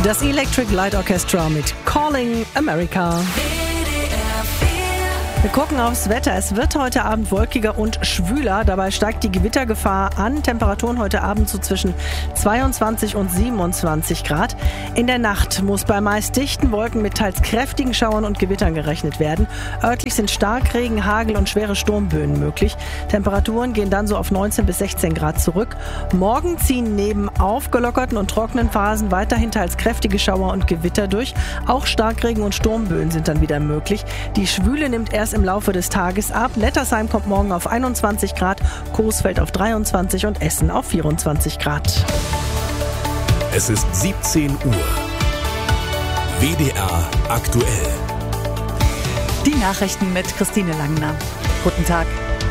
Das Electric Light Orchestra mit Calling America. Wir gucken aufs Wetter. Es wird heute Abend wolkiger und schwüler. Dabei steigt die Gewittergefahr an. Temperaturen heute Abend so zwischen 22 und 27 Grad. In der Nacht muss bei meist dichten Wolken mit teils kräftigen Schauern und Gewittern gerechnet werden. Örtlich sind Starkregen, Hagel und schwere Sturmböen möglich. Temperaturen gehen dann so auf 19 bis 16 Grad zurück. Morgen ziehen neben aufgelockerten und trockenen Phasen weiterhin teils kräftige Schauer und Gewitter durch. Auch Starkregen und Sturmböen sind dann wieder möglich. Die Schwüle nimmt erst im Laufe des Tages ab. Nettersheim kommt morgen auf 21 Grad, Coesfeld auf 23 und Essen auf 24 Grad. Es ist 17 Uhr. WDR aktuell. Die Nachrichten mit Christine Langner. Guten Tag.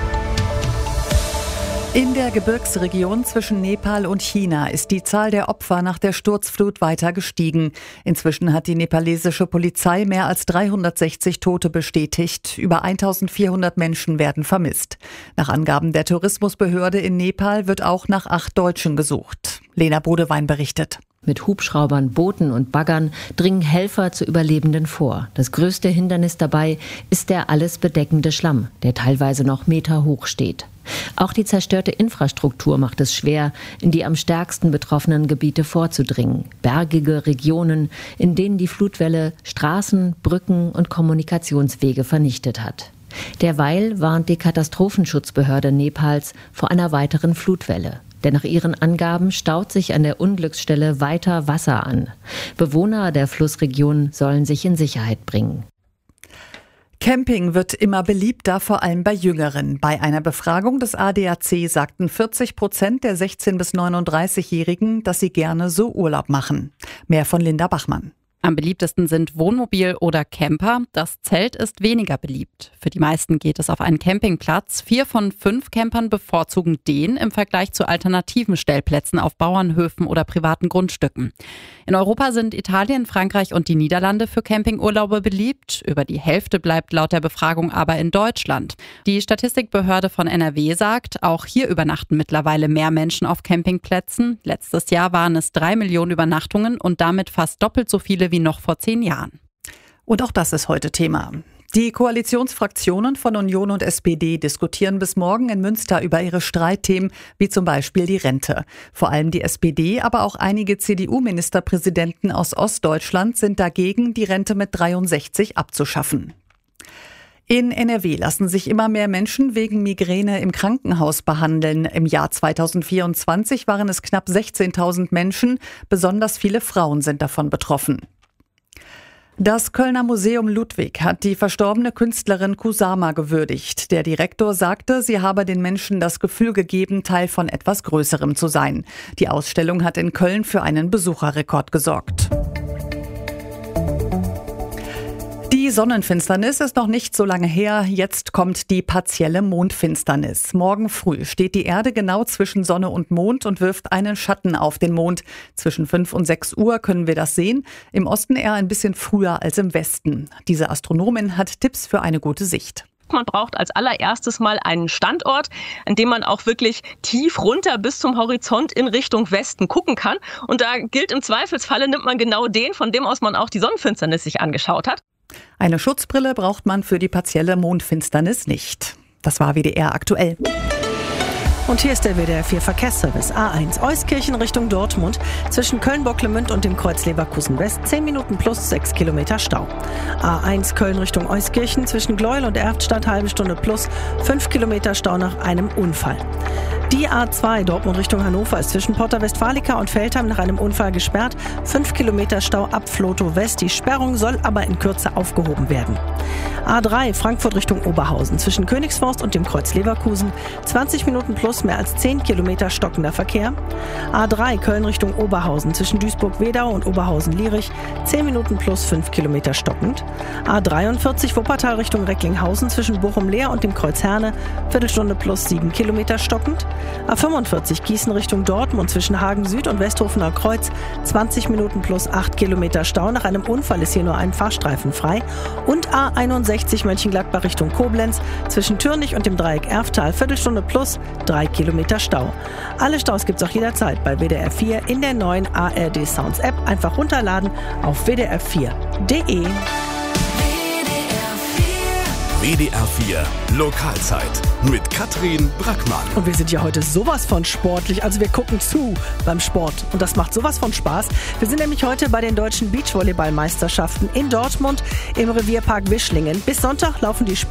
In der Gebirgsregion zwischen Nepal und China ist die Zahl der Opfer nach der Sturzflut weiter gestiegen. Inzwischen hat die nepalesische Polizei mehr als 360 Tote bestätigt. Über 1400 Menschen werden vermisst. Nach Angaben der Tourismusbehörde in Nepal wird auch nach 8 Deutschen gesucht. Lena Bodewein berichtet. Mit Hubschraubern, Booten und Baggern dringen Helfer zu Überlebenden vor. Das größte Hindernis dabei ist der alles bedeckende Schlamm, der teilweise noch Meter hoch steht. Auch die zerstörte Infrastruktur macht es schwer, in die am stärksten betroffenen Gebiete vorzudringen. Bergige Regionen, in denen die Flutwelle Straßen, Brücken und Kommunikationswege vernichtet hat. Derweil warnt die Katastrophenschutzbehörde Nepals vor einer weiteren Flutwelle. Denn nach ihren Angaben staut sich an der Unglücksstelle weiter Wasser an. Bewohner der Flussregion sollen sich in Sicherheit bringen. Camping wird immer beliebter, vor allem bei Jüngeren. Bei einer Befragung des ADAC sagten 40% der 16- bis 39-Jährigen, dass sie gerne so Urlaub machen. Mehr von Linda Bachmann. Am beliebtesten sind Wohnmobil oder Camper. Das Zelt ist weniger beliebt. Für die meisten geht es auf einen Campingplatz. 4 von 5 Campern bevorzugen den im Vergleich zu alternativen Stellplätzen auf Bauernhöfen oder privaten Grundstücken. In Europa sind Italien, Frankreich und die Niederlande für Campingurlaube beliebt. Über die Hälfte bleibt laut der Befragung aber in Deutschland. Die Statistikbehörde von NRW sagt, auch hier übernachten mittlerweile mehr Menschen auf Campingplätzen. Letztes Jahr waren es 3 Millionen Übernachtungen und damit fast doppelt so viele wie noch vor 10 Jahren. Und auch das ist heute Thema. Die Koalitionsfraktionen von Union und SPD diskutieren bis morgen in Münster über ihre Streitthemen, wie zum Beispiel die Rente. Vor allem die SPD, aber auch einige CDU-Ministerpräsidenten aus Ostdeutschland sind dagegen, die Rente mit 63 abzuschaffen. In NRW lassen sich immer mehr Menschen wegen Migräne im Krankenhaus behandeln. Im Jahr 2024 waren es knapp 16.000 Menschen. Besonders viele Frauen sind davon betroffen. Das Kölner Museum Ludwig hat die verstorbene Künstlerin Kusama gewürdigt. Der Direktor sagte, sie habe den Menschen das Gefühl gegeben, Teil von etwas Größerem zu sein. Die Ausstellung hat in Köln für einen Besucherrekord gesorgt. Die Sonnenfinsternis ist noch nicht so lange her. Jetzt kommt die partielle Mondfinsternis. Morgen früh steht die Erde genau zwischen Sonne und Mond und wirft einen Schatten auf den Mond. Zwischen 5 und 6 Uhr können wir das sehen. Im Osten eher ein bisschen früher als im Westen. Diese Astronomin hat Tipps für eine gute Sicht. Man braucht als allererstes mal einen Standort, an dem man auch wirklich tief runter bis zum Horizont in Richtung Westen gucken kann. Und da gilt im Zweifelsfalle, nimmt man genau den, von dem aus man auch die Sonnenfinsternis sich angeschaut hat. Eine Schutzbrille braucht man für die partielle Mondfinsternis nicht. Das war WDR aktuell. Und hier ist der WDR 4 Verkehrsservice. A1 Euskirchen Richtung Dortmund. Zwischen Köln-Bocklemünd und dem Kreuz Leverkusen West 10 Minuten plus 6 Kilometer Stau. A1 Köln Richtung Euskirchen. Zwischen Gleuel und Erftstadt halbe Stunde plus 5 Kilometer Stau nach einem Unfall. Die A2 Dortmund Richtung Hannover ist zwischen Porta Westfalica und Veltheim nach einem Unfall gesperrt. 5 Kilometer Stau ab Flotow West. Die Sperrung soll aber in Kürze aufgehoben werden. A3 Frankfurt Richtung Oberhausen. Zwischen Königsforst und dem Kreuz Leverkusen 20 Minuten plus mehr als 10 Kilometer stockender Verkehr. A3 Köln Richtung Oberhausen. Zwischen Duisburg-Wedau und Oberhausen-Lierich 10 Minuten plus 5 Kilometer stockend. A43 Wuppertal Richtung Recklinghausen. Zwischen Bochum-Leer und dem Kreuz Herne Viertelstunde plus 7 Kilometer stockend. A45 Gießen Richtung Dortmund zwischen Hagen Süd und Westhofener Kreuz 20 Minuten plus 8 Kilometer Stau. Nach einem Unfall ist hier nur ein Fahrstreifen frei. Und A61 Mönchengladbach Richtung Koblenz zwischen Türnich und dem Dreieck Erftal Viertelstunde plus 3 Kilometer Stau. Alle Staus gibt's auch jederzeit bei WDR 4 in der neuen ARD Sounds App. Einfach runterladen auf wdr4.de. WDR 4 Lokalzeit mit Katrin Brackmann. Und wir sind ja heute sowas von sportlich, also wir gucken zu beim Sport und das macht sowas von Spaß. Wir sind nämlich heute bei den deutschen Beachvolleyballmeisterschaften in Dortmund im Revierpark Wischlingen. Bis Sonntag laufen die Spiele.